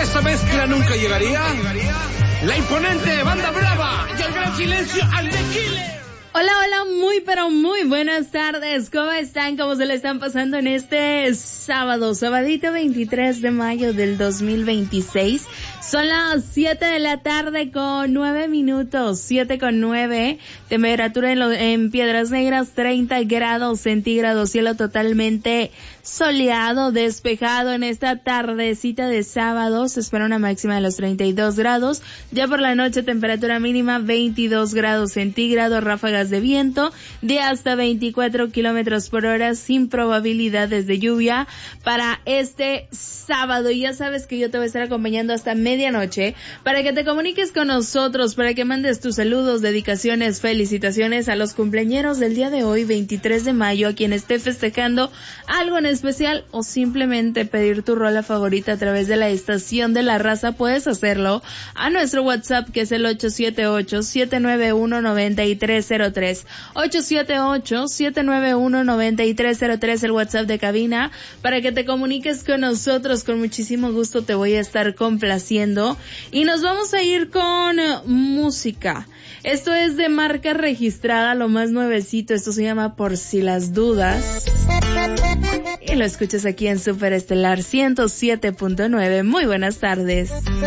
esa mezcla nunca llegaría la imponente Banda Brava y el gran silencio al The Killer. Hola, muy pero muy buenas tardes. ¿Cómo están? ¿Cómo se le están pasando en este sabadito 23 de mayo del 2026? Son las 7 de la tarde con 9 minutos, 7:09. Temperatura en Piedras Negras, 30 grados centígrados, cielo totalmente soleado, despejado en esta tardecita de sábado. Se espera una máxima de los 32 grados. Ya por la noche, temperatura mínima 22 grados centígrados, ráfagas de viento de hasta 24 kilómetros por hora, sin probabilidades de lluvia para este sábado. Y ya sabes que yo te voy a estar acompañando hasta medianoche para que te comuniques con nosotros, para que mandes tus saludos, dedicaciones, felicitaciones a los cumpleañeros del día de hoy, 23 de mayo, a quien esté festejando algo en especial, o simplemente pedir tu rola favorita a través de la estación de la raza. Puedes hacerlo a nuestro WhatsApp, que es el 878-791-9303, 878-791-9303, el WhatsApp de cabina, para que te comuniques con nosotros. Con muchísimo gusto te voy a estar complaciendo y nos vamos a ir con música. Esto es de marca registrada, lo más nuevecito. Esto se llama Por Si Las Dudas y lo escuchas aquí en Super Estelar 107.9. Muy buenas tardes.